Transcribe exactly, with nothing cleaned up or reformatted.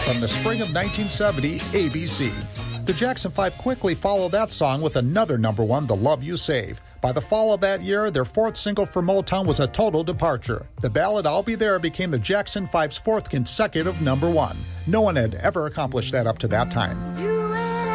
from the spring of nineteen seventy, A B C. The Jackson five quickly followed that song with another number one, The Love You Save. By the fall of that year, their fourth single for Motown was a total departure. The ballad I'll Be There became the Jackson five's fourth consecutive number one. No one had ever accomplished that up to that time.